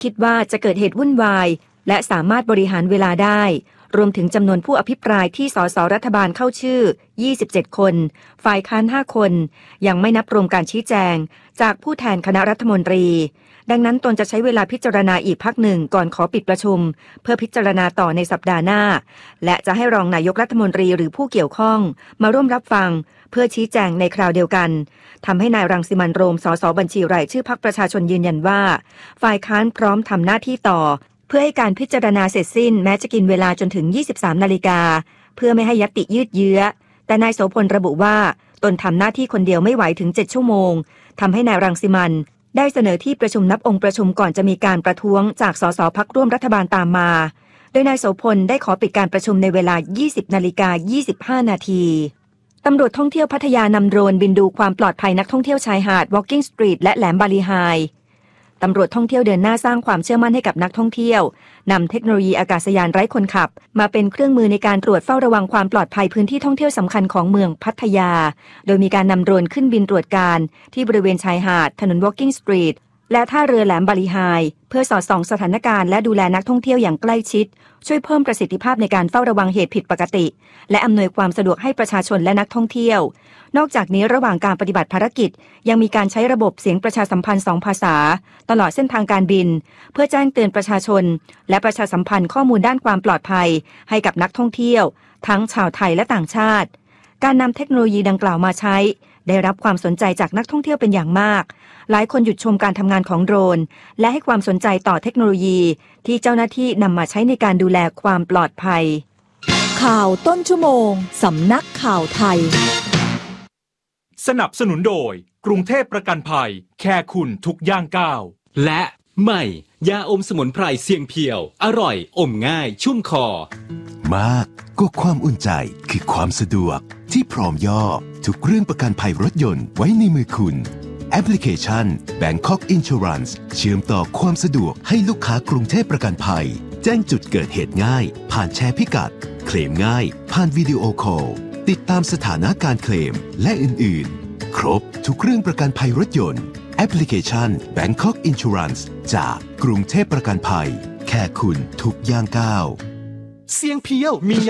คิดว่าจะเกิดเหตุวุ่นวายและสามารถบริหารเวลาได้รวมถึงจำนวนผู้อภิปรายที่สสรัฐบาลเข้าชื่อ27คนฝ่ายค้าน5คนยังไม่นับรวมการชี้แจงจากผู้แทนคณะรัฐมนตรีดังนั้นตนจะใช้เวลาพิจารณาอีกพักหนึ่งก่อนขอปิดประชุมเพื่อพิจารณาต่อในสัปดาห์หน้าและจะให้รองนายกรัฐมนตรีหรือผู้เกี่ยวข้องมาร่วมรับฟังเพื่อชี้แจงในคราวเดียวกันทำให้นายรังสิมันต์โรมสสบัญชีรายชื่อพรรคประชาชนยืนยันว่าฝ่ายค้านพร้อมทำหน้าที่ต่อเพื่อให้การพิจารณาเสร็จสิ้นแม้จะกินเวลาจนถึง 23 นาฬิกาเพื่อไม่ให้ญัตติยืดเยื้อแต่นายโสพลระบุว่าตนทำหน้าที่คนเดียวไม่ไหวถึง7ชั่วโมงทำให้นายรังสิมันต์ได้เสนอที่ประชุมนับองค์ประชุมก่อนจะมีการประท้วงจากสสพรรคร่วมรัฐบาลตามมาโดยนายโสพลได้ขอปิดการประชุมในเวลา 20:25 นาทีตำรวจท่องเที่ยวพัทยานำโดรนบินดูความปลอดภัยนักท่องเที่ยวชายหาด Walking Street และแหลมบาลีไฮตำรวจท่องเที่ยวเดินหน้าสร้างความเชื่อมั่นให้กับนักท่องเที่ยวนำเทคโนโลยีอากาศยานไร้คนขับมาเป็นเครื่องมือในการตรวจเฝ้าระวังความปลอดภัยพื้นที่ท่องเที่ยวสำคัญของเมืองพัทยาโดยมีการนำโดรนขึ้นบินตรวจการที่บริเวณชายหาดถนน Walking Street และท่าเรือแหลมบาลีไฮเพื่อสอดส่องสถานการณ์และดูแลนักท่องเที่ยวอย่างใกล้ชิดช่วยเพิ่มประสิทธิภาพในการเฝ้าระวังเหตุผิดปกติและอำนวยความสะดวกให้ประชาชนและนักท่องเที่ยวนอกจากนี้ระหว่างการปฏิบัติภารกิจยังมีการใช้ระบบเสียงประชาสัมพันธ์2ภาษาตลอดเส้นทางการบินเพื่อแจ้งเตือนประชาชนและประชาสัมพันธ์ข้อมูลด้านความปลอดภัยให้กับนักท่องเที่ยวทั้งชาวไทยและต่างชาติการนำเทคโนโลยีดังกล่าวมาใช้ได้รับความสนใจจากนักท่องเที่ยวเป็นอย่างมากหลายคนหยุดชมการทำงานของโดรนและให้ความสนใจต่อเทคโนโลยีที่เจ้าหน้าที่นำมาใช้ในการดูแลความปลอดภัยข่าวต้นชั่วโมงสำนักข่าวไทยสนับสนุนโดยกรุงเทพประกันภัยแค่คุณทุกย่างก้าวและใหม่ยาอมสมุนไพรเสียงเพียวอร่อยอมง่ายชุ่มคอมากก็ความอุ่นใจคือความสะดวกที่พร้อมย่อทุกเรื่องประกันภัยรถยนต์ไว้ในมือคุณแอปพลิเคชัน Bangkok Insurance เชื่อมต่อความสะดวกให้ลูกค้ากรุงเทพประกันภัยแจ้งจุดเกิดเหตุง่ายผ่านแชร์พิกัดเคลมง่ายผ่านวิดีโอคอลติดตามสถานะการเคลมและอื่นๆครบทุกเรื่องประกันภัยรถยนต์แอปพลิเคชัน Bangkok Insurance จากกรุงเทพประกันภัยแค่คุณทุกย่างก้าวเสียงเพียวมี